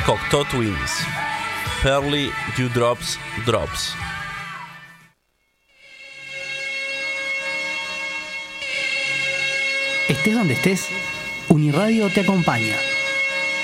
Cocteau Twins, Pearly Dewdrops Drops. Estés donde estés, Uniradio te acompaña.